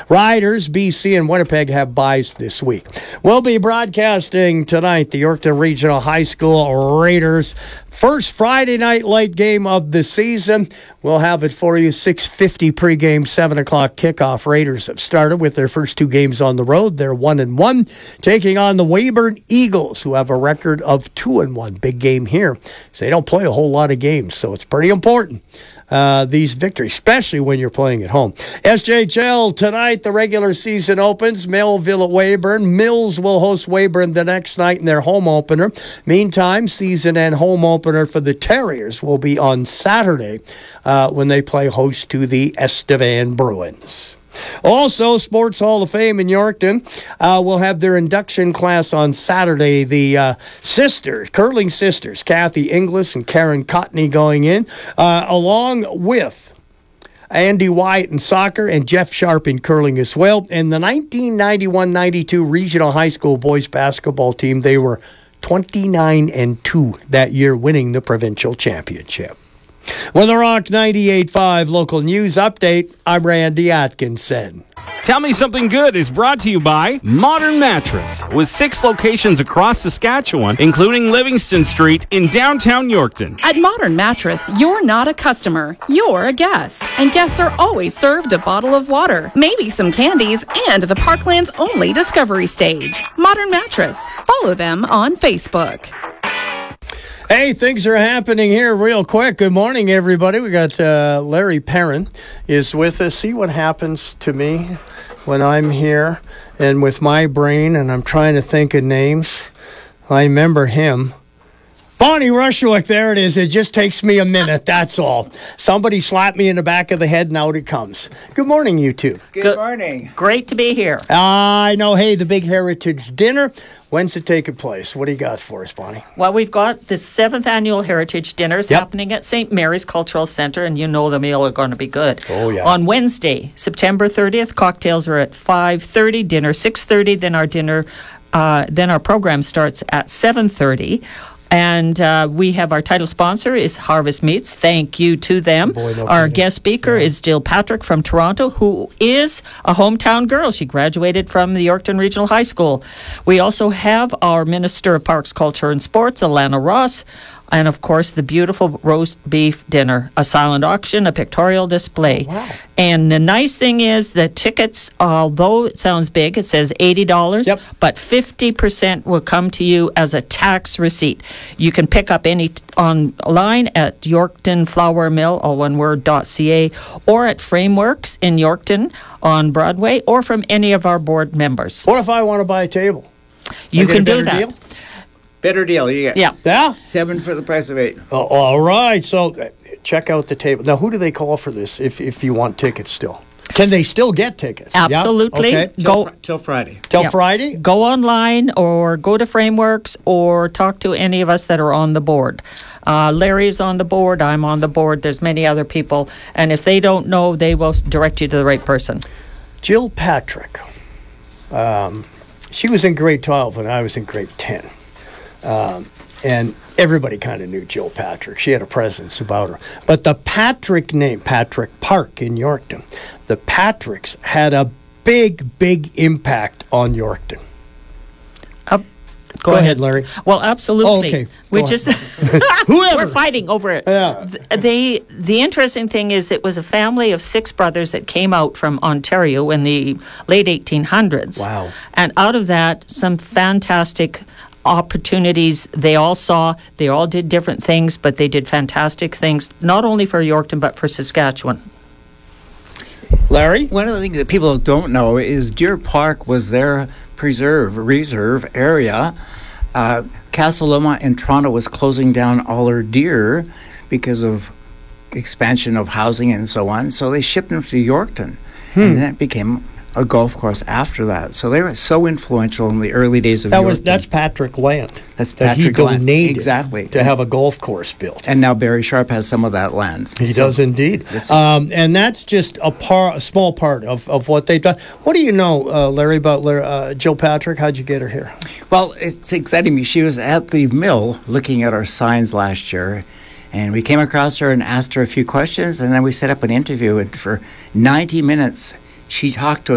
Riders, BC, and Winnipeg have byes this week. We'll be broadcasting tonight the Yorkton Regional High School Raiders first Friday night late game of the season. We'll have it for you, 6:50 pregame, 7 o'clock kickoff. Raiders have started with their first two games on the road. They're 1-1, taking on the Weyburn Eagles, who have a record of 2-1. Big game here. So they don't play a whole lot of games, so it's pretty important. These victories, especially when you're playing at home. SJHL tonight, the regular season opens. Melville at Weyburn. Mills will host Weyburn the next night in their home opener. Meantime, season and home opener for the Terriers will be on Saturday when they play host to the Estevan Bruins. Also, Sports Hall of Fame in Yorkton will have their induction class on Saturday. The curling sisters, Kathy Inglis and Karen Cotney going in, along with Andy Wyatt in soccer and Jeff Sharp in curling as well. And the 1991-92 Regional High School boys basketball team, they were 29-2 that year, winning the provincial championship. With the Rock 98.5 local news update, I'm Randy Atkinson. Tell Me Something Good is brought to you by Modern Mattress, with 6 locations across Saskatchewan, including Livingston Street in downtown Yorkton. At Modern Mattress, you're not a customer, you're a guest. And guests are always served a bottle of water, maybe some candies, and the Parkland's only discovery stage. Modern Mattress. Follow them on Facebook. Hey, things are happening here real quick. Good morning, everybody. We got Larry Perrin is with us. See what happens to me when I'm here and with my brain and I'm trying to think of names. I remember him. Bonnie Rushwick, there it is. It just takes me a minute, that's all. Somebody slapped me in the back of the head and out it comes. Good morning, you two. Good morning. Great to be here. I know. Hey, the big Heritage Dinner. When's it taking place? What do you got for us, Bonnie? Well, we've got the 7th Annual Heritage Dinners happening at St. Mary's Cultural Centre, and you know the meal are going to be good. Oh, yeah. On Wednesday, September 30th, cocktails are at 5:30, dinner 6:30, then our program starts at 7:30. And we have our title sponsor is Harvest Meats. Thank you to them. Our guest speaker is Jill Patrick from Toronto, who is a hometown girl. She graduated from the Yorkton Regional High School. We also have our Minister of Parks, Culture and Sports, Alana Ross, and, of course, the beautiful roast beef dinner, a silent auction, a pictorial display. Oh, wow. And the nice thing is the tickets, although it sounds big, it says $80, but 50% will come to you as a tax receipt. You can pick up any online at Yorkton Flour Mill, all one word, .ca, or at Frameworks in Yorkton on Broadway, or from any of our board members. What if I want to buy a table? You can do that. Deal? Better deal. You get Yeah? 7 for the price of 8. Oh, all right. So check out the table. Now, who do they call for this if you want tickets still? Can they still get tickets? Absolutely. Yeah? Okay. Till Friday. Till Friday? Go online or go to Frameworks or talk to any of us that are on the board. Larry's on the board. I'm on the board. There's many other people. And if they don't know, they will direct you to the right person. Jill Patrick. She was in grade 12 when I was in grade 10. And everybody kind of knew Jill Patrick. She had a presence about her. But the Patrick name, Patrick Park in Yorkton, the Patricks had a big, big impact on Yorkton. Go ahead, Larry. Well, absolutely. Oh, okay. We just Whoever. We're fighting over it. Yeah. The interesting thing is it was a family of 6 brothers that came out from Ontario in the late 1800s. Wow. And out of that, some fantastic opportunities they all saw. They all did different things, but they did fantastic things, not only for Yorkton, but for Saskatchewan. Larry? One of the things that people don't know is Deer Park was their reserve area. Castle Loma in Toronto was closing down all their deer because of expansion of housing and so on. So they shipped them to Yorkton. And then it became a golf course after that. So they were so influential in the early days of Yorkton. That's Patrick land. That's Patrick he land. Donated exactly. to have a golf course built. And now Barry Sharp has some of that land. He does indeed. And that's just a small part of what they've done. What do you know, Larry, about Jill Patrick? How'd you get her here? Well, it's exciting me. She was at the mill looking at our signs last year, and we came across her and asked her a few questions, and then we set up an interview. And for 90 minutes, she talked to us